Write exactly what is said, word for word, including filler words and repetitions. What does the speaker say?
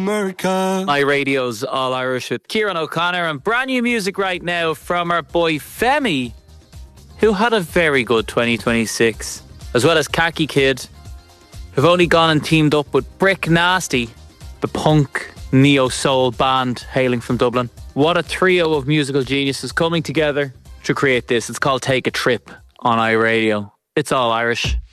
America. iRadio's All Irish with Kieran O'Connor, and brand new music right now from our boy Femi, who had a very good twenty twenty-six, as well as Khaki Kid, who've only gone and teamed up with Brick Nasty, the punk neo-soul band hailing from Dublin. What a trio of musical geniuses coming together to create this. It's called Take a Trip on iRadio. It's all Irish.